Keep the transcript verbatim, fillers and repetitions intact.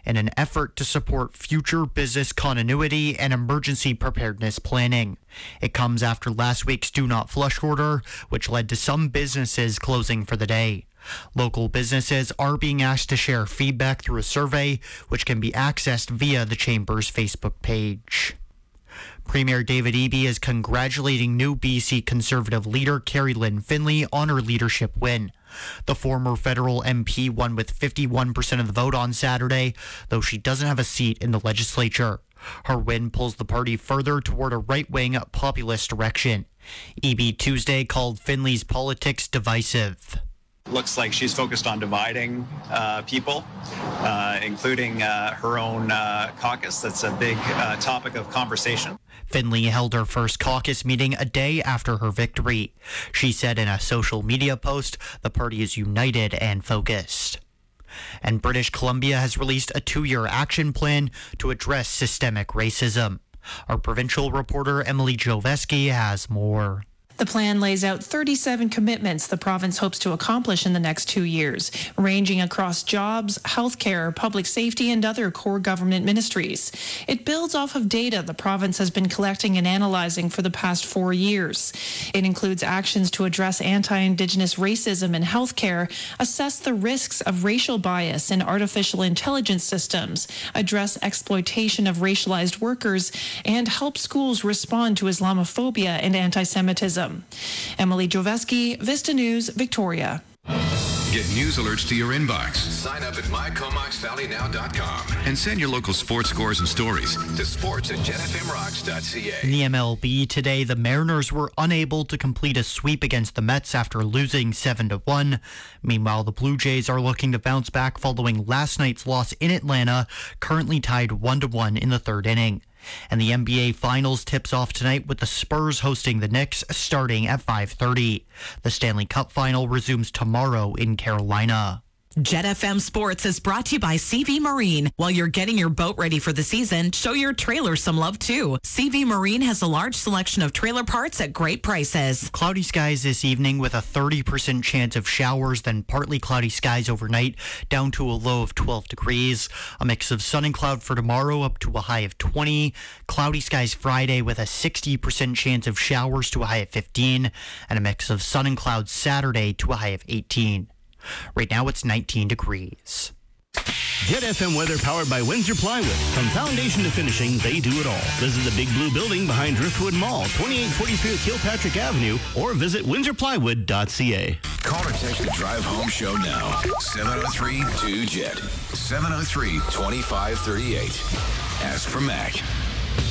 in an effort to support future business continuity and emergency preparedness planning. It comes after last week's do not flush order, which led to some businesses closing for the day. Local businesses are being asked to share feedback through a survey, which can be accessed via the Chamber's Facebook page. Premier David Eby is congratulating new B C Conservative leader Carrie Lynn Finlay on her leadership win. The former federal M P won with fifty-one percent of the vote on Saturday, though she doesn't have a seat in the legislature. Her win pulls the party further toward a right-wing populist direction. Eby Tuesday called Finlay's politics divisive. Looks like she's focused on dividing uh, people, uh, including uh, her own uh, caucus. That's a big uh, topic of conversation. Finlay held her first caucus meeting a day after her victory. She said in a social media post, the party is united and focused. And British Columbia has released a two-year action plan to address systemic racism. Our provincial reporter Emily Joveski has more. The plan lays out thirty-seven commitments the province hopes to accomplish in the next two years, ranging across jobs, healthcare, public safety, and other core government ministries. It builds off of data the province has been collecting and analyzing for the past four years. It includes actions to address anti-Indigenous racism in healthcare, assess the risks of racial bias in artificial intelligence systems, address exploitation of racialized workers, and help schools respond to Islamophobia and anti-Semitism. Emily Joveski, Vista News, Victoria. Get news alerts to your inbox. Sign up at my comox valley now dot com and send your local sports scores and stories to sports at jet f m rocks dot c a. In the M L B today, the Mariners were unable to complete a sweep against the Mets after losing seven to one. Meanwhile, the Blue Jays are looking to bounce back following last night's loss in Atlanta, currently tied one to one in the third inning. And the N B A Finals tips off tonight with the Spurs hosting the Knicks starting at five thirty. The Stanley Cup Final resumes tomorrow in Carolina. Jet F M Sports is brought to you by C V Marine. While you're getting your boat ready for the season, show your trailer some love too. C V Marine has a large selection of trailer parts at great prices. Cloudy skies this evening with a thirty percent chance of showers, then partly cloudy skies overnight, down to a low of twelve degrees. A mix of sun and cloud for tomorrow, up to a high of twenty. Cloudy skies Friday with a sixty percent chance of showers to a high of fifteen. And a mix of sun and clouds Saturday to a high of eighteen. Right now it's nineteen degrees. Jet F M weather powered by Windsor Plywood. From foundation to finishing, they do it all. Visit the big blue building behind Driftwood Mall, twenty-eight forty-three Kilpatrick Avenue, or visit windsor plywood dot c a. Call or text the Drive Home Show now. seven oh three two Jet. seven oh three, two five three eight. Ask for Mac.